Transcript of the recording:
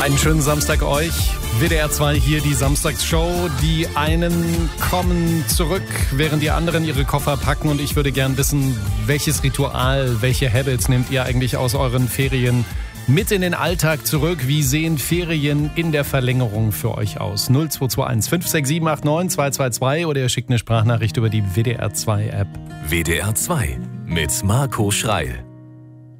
Einen schönen Samstag euch. WDR 2 hier, die Samstagsshow. Die einen kommen zurück, während die anderen ihre Koffer packen. Und ich würde gern wissen, welches Ritual, welche Habits nehmt ihr eigentlich aus euren Ferien mit in den Alltag zurück? Wie sehen Ferien in der Verlängerung für euch aus? 0221 567 89 222 oder ihr schickt eine Sprachnachricht über die WDR 2 App. WDR 2 mit Marco Schreil.